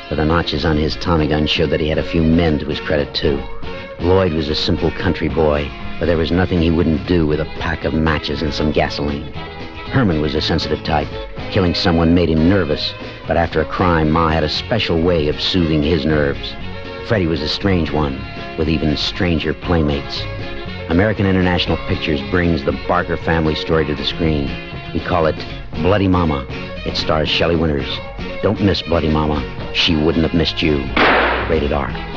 but the notches on his Tommy gun showed that he had a few men to his credit, too. Lloyd was a simple country boy, but there was nothing he wouldn't do with a pack of matches and some gasoline. Herman was a sensitive type. Killing someone made him nervous, but after a crime, Ma had a special way of soothing his nerves. Freddie was a strange one, with even stranger playmates. American International Pictures brings the Barker family story to the screen. We call it Bloody Mama. It stars Shelley Winters. Don't miss Bloody Mama. She wouldn't have missed you. Rated R.